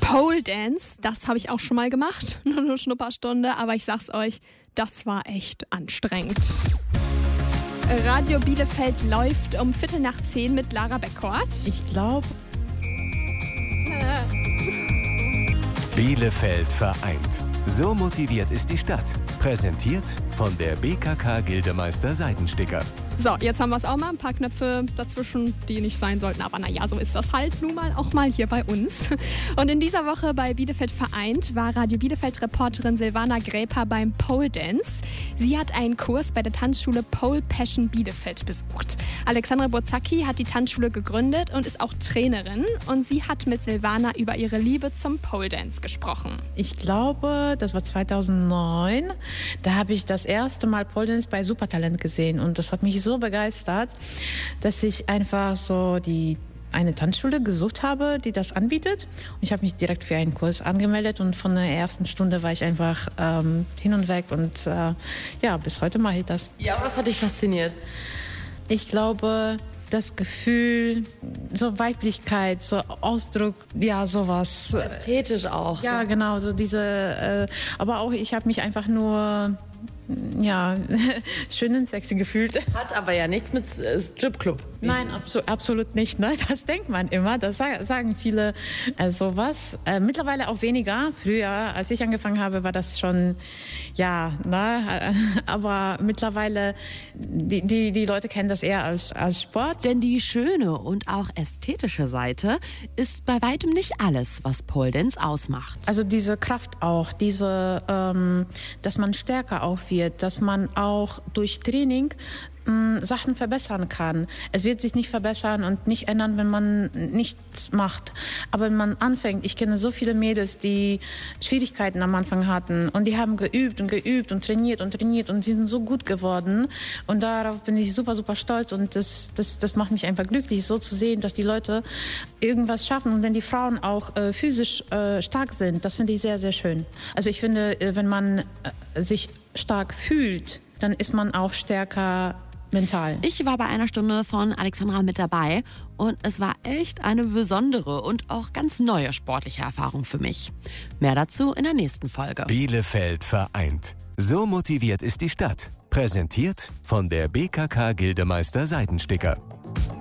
Pole Dance, das habe ich auch schon mal gemacht. Nur eine Schnupperstunde, aber ich sag's euch, das war echt anstrengend. Radio Bielefeld läuft um 9:15 mit Lara Beckort. Ich glaube... Bielefeld vereint. So motiviert ist die Stadt. Präsentiert von der BKK Gildemeister Seidensticker. So, jetzt haben wir es auch mal. Ein paar Knöpfe dazwischen, die nicht sein sollten. Aber naja, so ist das halt nun mal auch mal hier bei uns. Und in dieser Woche bei Bielefeld vereint war Radio Bielefeld-Reporterin Silvana Gräper beim Pole Dance. Sie hat einen Kurs bei der Tanzschule Pole Passion Bielefeld besucht. Alexandra Bozacki hat die Tanzschule gegründet und ist auch Trainerin. Und sie hat mit Silvana über ihre Liebe zum Pole Dance gesprochen. Ich glaube, das war 2009. Da habe ich das erste Mal Pole Dance bei Supertalent gesehen. Und das hat mich so begeistert, dass ich einfach so eine Tanzschule gesucht habe, die das anbietet. Und ich habe mich direkt für einen Kurs angemeldet und von der ersten Stunde war ich einfach hin und weg. Und bis heute mache ich das. Ja, was hat dich fasziniert? Ich glaube, das Gefühl, so Weiblichkeit, so Ausdruck, ja, sowas. Ästhetisch auch. Ja, genau, so aber auch ich habe mich einfach nur schön und sexy gefühlt. Hat aber ja nichts mit Stripclub. Nein, absolut nicht. Ne? Das denkt man immer, das sagen viele sowas. Mittlerweile auch weniger. Früher, als ich angefangen habe, war das schon, aber mittlerweile, die Leute kennen das eher als Sport. Denn die schöne und auch ästhetische Seite ist bei weitem nicht alles, was Pole Dance ausmacht. Also diese Kraft auch, dass man stärker auch wird, dass man auch durch Training Sachen verbessern kann. Es wird sich nicht verbessern und nicht ändern, wenn man nichts macht. Aber wenn man anfängt, ich kenne so viele Mädels, die Schwierigkeiten am Anfang hatten und die haben geübt und trainiert und sie sind so gut geworden und darauf bin ich super, super stolz und das macht mich einfach glücklich, so zu sehen, dass die Leute irgendwas schaffen und wenn die Frauen auch physisch stark sind, das finde ich sehr, sehr schön. Also ich finde, wenn man sich stark fühlt, dann ist man auch stärker mental. Ich war bei einer Stunde von Alexandra mit dabei und es war echt eine besondere und auch ganz neue sportliche Erfahrung für mich. Mehr dazu in der nächsten Folge. Bielefeld vereint. So motiviert ist die Stadt. Präsentiert von der BKK Gildemeister Seidensticker.